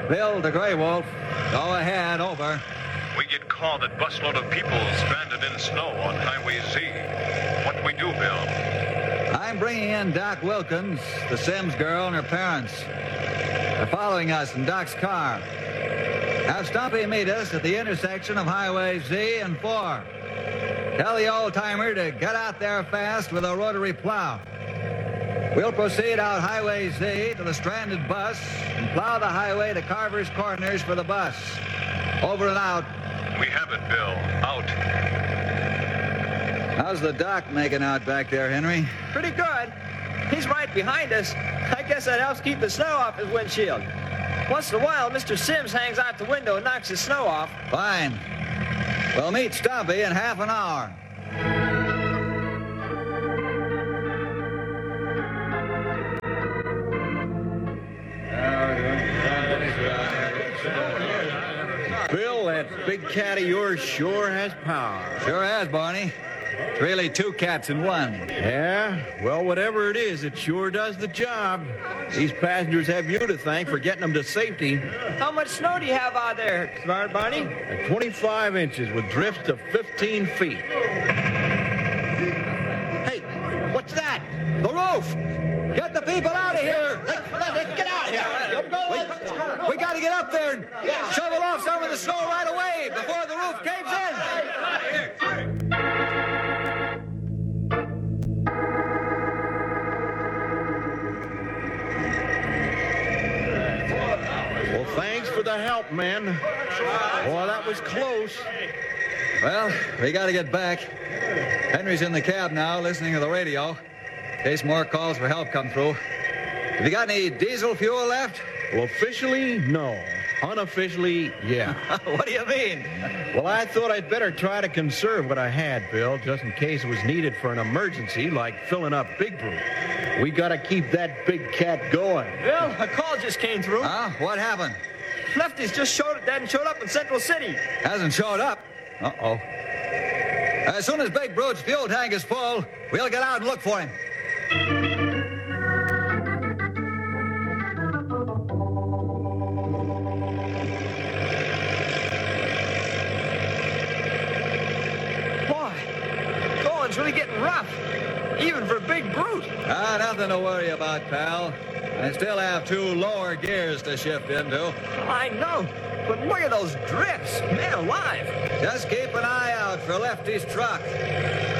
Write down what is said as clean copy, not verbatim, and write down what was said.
Bill to Grey Wolf. Go ahead, over. We get called that busload of people stranded in snow on Highway Z. What do we do, Bill? I'm bringing in Doc Wilkins, the Sims girl, and her parents. They're following us in Doc's car. Have Stumpy meet us at the intersection of Highway Z and 4. Tell the old-timer to get out there fast with a rotary plow. We'll proceed out Highway Z to the stranded bus and plow the highway to Carver's Corners for the bus. Over and out. We have it, Bill. Out. How's the doc making out back there, Henry? Pretty good. He's right behind us. I guess that helps keep the snow off his windshield. Once in a while, Mr. Sims hangs out the window and knocks the snow off. Fine. We'll meet Stumpy in half an hour. Bill, that big cat of yours sure has power. Sure has, Barney. It's really 2 cats in 1. Yeah? Well, whatever it is, it sure does the job. These passengers have you to thank for getting them to safety. How much snow do you have out there, Smart Barney? At 25 inches with drifts of 15 feet. Hey, what's that? The roof! Get the people out of here! Get out of here! We got to get up there and shovel off some of the snow right away before the roof caves in. Well, thanks for the help, men. Boy, that was close. Well, we got to get back. Henry's in the cab now, listening to the radio, in case more calls for help come through. Have you got any diesel fuel left? Well, officially, no. Unofficially, yeah. What do you mean? Well, I thought I'd better try to conserve what I had, Bill, just in case it was needed for an emergency, like filling up Big Brute. We gotta keep that big cat going. Bill, a call just came through. Huh? What happened? Lefty's just hadn't showed up in Central City. Hasn't showed up. Uh-oh. As soon as Big Brute's fuel tank is full, we'll get out and look for him. It's really getting rough, even for Big Brute. Nothing to worry about, pal. I still have 2 lower gears to shift into. I know, but look at those drifts. Man alive. Just keep an eye out for Lefty's truck.